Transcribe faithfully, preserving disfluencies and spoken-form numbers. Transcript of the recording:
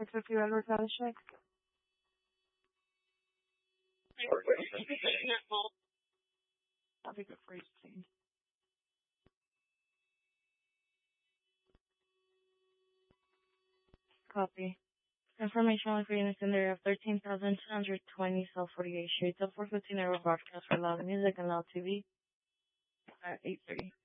six fifty Redwood Valley Check. I'll be good for you, please. Copy. Information on for units in the area of thirteen thousand two hundred twenty South forty-eighth Street, the four fifteen Aero broadcast for loud music and loud T V at eight thirty.